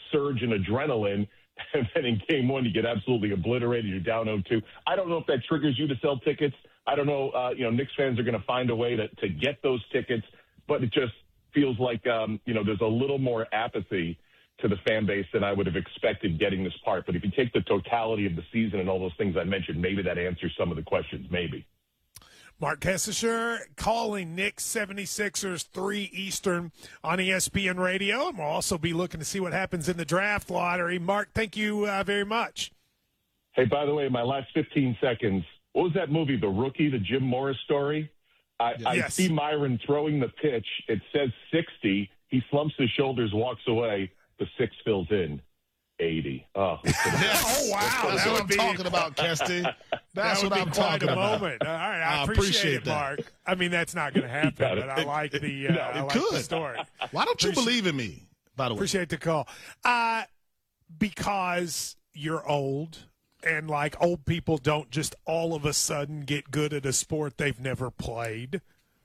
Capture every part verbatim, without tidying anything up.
surge in adrenaline, and then in game one you get absolutely obliterated. You're down oh two. I don't know if that triggers you to sell tickets. I don't know. Uh, you know, Knicks fans are going to find a way to, to get those tickets, but it just feels like, um, you know, there's a little more apathy to the fan base than I would have expected getting this part. But if you take the totality of the season and all those things I mentioned, maybe that answers some of the questions, maybe. Mark Kessler calling Knicks seventy-sixers three Eastern on E S P N Radio. And we'll also be looking to see what happens in the draft lottery. Mark, thank you uh, very much. Hey, by the way, my last fifteen seconds, what was that movie, The Rookie, the Jim Morris story? I, yes. I see Myron throwing the pitch. It says sixty. He slumps his shoulders, walks away. The six fills in. eighty. Oh, yes. Oh wow. That's that what I'm be, talking about, Kesty. That's that what would I'm be quite talking a about. moment. All right, I, I appreciate, appreciate it, that. Mark. I mean, that's not going to happen, but I like the, uh, No, I it like could. the story. Why don't you Appreciate- believe in me, by the way? Appreciate the call. Uh, because you're old, and like old people don't just all of a sudden get good at a sport they've never played.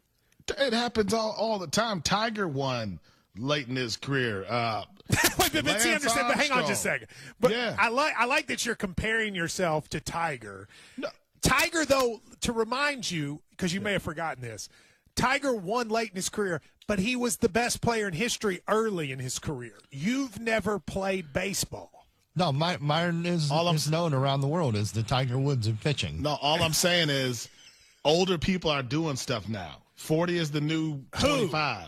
It happens all, all the time. Tiger won late in his career. Uh, Wait, but, but see, Lance understand, but hang on Armstrong. just a second. But Yeah. I like I like that you're comparing yourself to Tiger. No. Tiger, though, to remind you, because you may have forgotten this, Tiger won late in his career, but he was the best player in history early in his career. You've never played baseball. No, My, Myron is, All I'm- is known around the world as the Tiger Woods of pitching. No, all I'm saying is older people are doing stuff now. forty is the new twenty-five.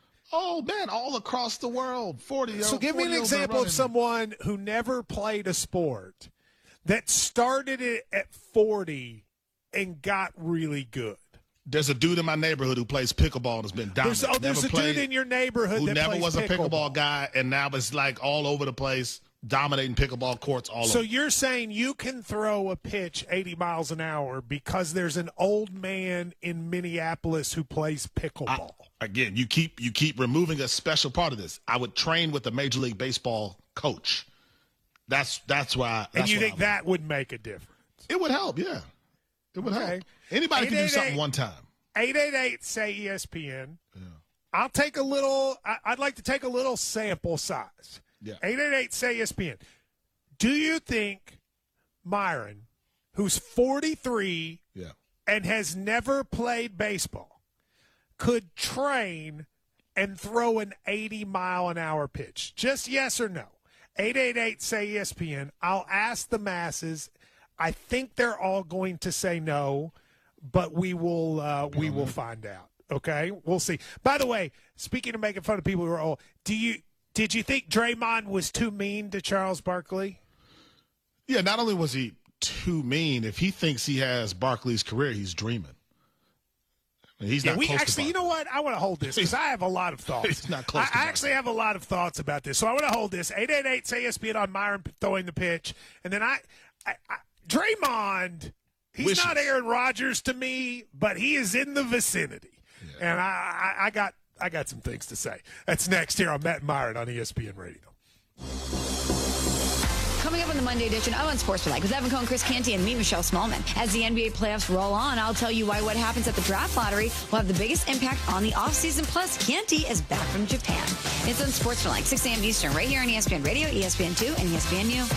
Oh, man, all across the world. forty. So give me an example of someone who never played a sport that started it at forty and got really good. There's a dude in my neighborhood who plays pickleball and has been dominant. There's, oh, there's Never a played- dude in your neighborhood who that never plays was a pickleball, pickleball guy, and now it's like all over the place, dominating pickleball courts all So over. you're saying you can throw a pitch eighty miles an hour because there's an old man in Minneapolis who plays pickleball. I, again, you keep you keep removing a special part of this. I would train with a Major League Baseball coach. That's that's why. That's and you what think I that would make a difference? It would help, yeah. It would Okay. help. Anybody can do something eight eight eight one time. eight eight eight say E S P N. Yeah. I'll take a little. I, I'd like to take a little sample size. Yeah. eight eight eight say E S P N. Do you think Myron, who's forty-three Yeah. and has never played baseball, could train and throw an eighty mile an hour pitch? Just yes or no. eight eight eight say E S P N. I'll ask the masses. I think they're all going to say no, but we will uh, we will find out. Okay, we'll see. By the way, speaking of making fun of people who are old, do you did you think Draymond was too mean to Charles Barkley? Yeah, not only was he too mean, if he thinks he has Barkley's career, he's dreaming. I mean, he's Yeah, not we close actually, to you know what? I want to hold this because I have a lot of thoughts. He's not close I, to I Barkley. actually have a lot of thoughts about this, so I want to hold this. eight eight eight say E S P N on Myron throwing the pitch, and then I, I, I Draymond. He's Wishes. not Aaron Rodgers to me, but he is in the vicinity, yeah. and I, I, I got I got some things to say. That's next here on Matt and Myron on E S P N Radio. Coming up on the Monday edition of On Sports Tonight with Evan Cohen, Chris Canty, and me, Michelle Smallman. As the N B A playoffs roll on, I'll tell you why what happens at the draft lottery will have the biggest impact on the offseason. Plus, Canty is back from Japan. It's on Sports Tonight, six a.m. Eastern, right here on E S P N Radio, E S P N two, and E S P N U.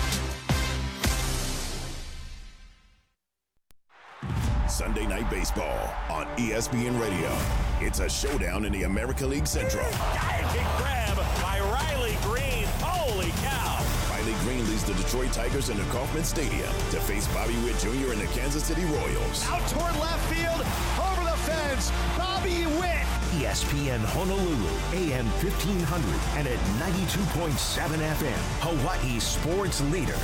Sunday Night Baseball on E S P N Radio. It's a showdown in the American League Central. Diving grab by Riley Green. Holy cow. Riley Green leads the Detroit Tigers into Kauffman Stadium to face Bobby Witt Junior and the Kansas City Royals. Out toward left field, over the fence, Bobby Witt. E S P N Honolulu, A M fifteen hundred, and at ninety-two point seven F M, Hawaii sports leader.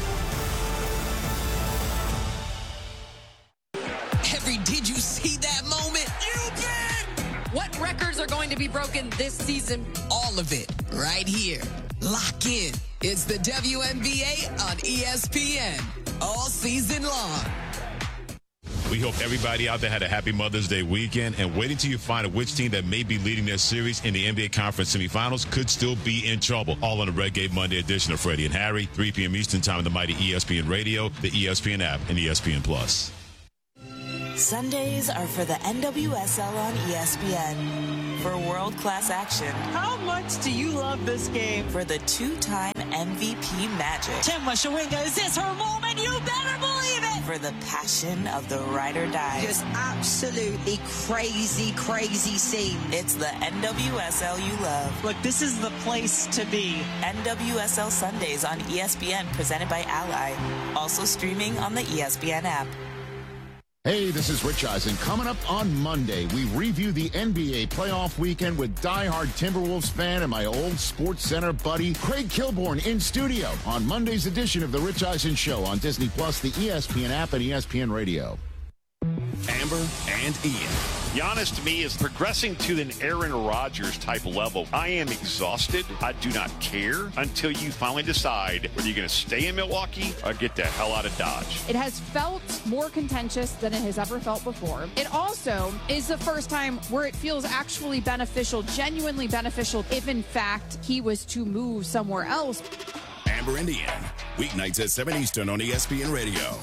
Henry, did you see that moment? You did! What records are going to be broken this season? All of it, right here. Lock in. It's the W N B A on E S P N. All season long. We hope everybody out there had a happy Mother's Day weekend, and waiting till you find out which team that may be leading their series in the N B A Conference semifinals could still be in trouble. All on the Red Gate Monday edition of Freddie and Harry, three p.m. Eastern time on the mighty E S P N Radio, the E S P N app, and E S P N Plus. Sundays are for the N W S L on E S P N. For world-class action. How much do you love this game? For the two-time M V P magic. Chema Shawinga, is this her moment? You better believe it! For the passion of the ride or die. Just absolutely crazy, crazy scene. It's the N W S L you love. Look, this is the place to be. N W S L Sundays on E S P N, presented by Ally. Also streaming on the E S P N app. Hey, this is Rich Eisen. Coming up on Monday, we review the N B A playoff weekend with diehard Timberwolves fan and my old Sports Center buddy, Craig Kilborn, in studio on Monday's edition of The Rich Eisen Show on Disney Plus, the E S P N app, and E S P N Radio. Amber and Ian. Giannis, to me, is progressing to an Aaron Rodgers type level. I am exhausted. I do not care until you finally decide whether you're going to stay in Milwaukee or get the hell out of Dodge. It has felt more contentious than it has ever felt before. It also is the first time where it feels actually beneficial, genuinely beneficial, if in fact he was to move somewhere else. Amber and Ian, weeknights at seven Eastern on E S P N Radio.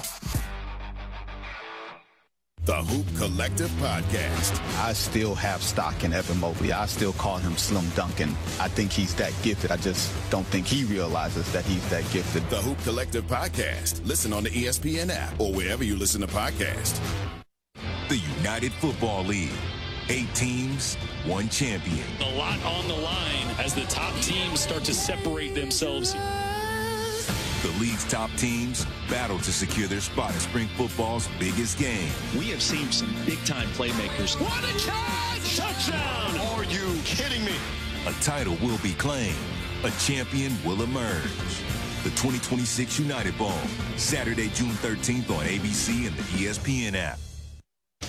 The Hoop Collective Podcast. I still have stock in Evan Mobley. I still call him Slim Duncan. I think he's that gifted. I just don't think he realizes that he's that gifted. The Hoop Collective Podcast. Listen on the E S P N app or wherever you listen to podcasts. The United Football League. Eight teams, one champion. A lot on the line as the top teams start to separate themselves. The league's top teams battle to secure their spot in spring football's biggest game. We have seen some big-time playmakers. What a catch! Touchdown! Are you kidding me? A title will be claimed. A champion will emerge. The twenty twenty-six United Bowl, Saturday, June thirteenth on A B C and the E S P N app.